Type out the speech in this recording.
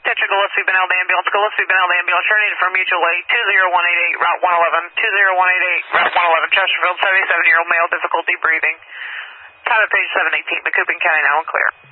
Attention Gillespie Benel Ambulance. Gillespie Benel Ambulance. Turning from mutual aid 20188 Route 111. 20188 Route 111. Chesterfield, 77-year-old male, difficulty breathing. Time at page 718. Macoupin County now and clear.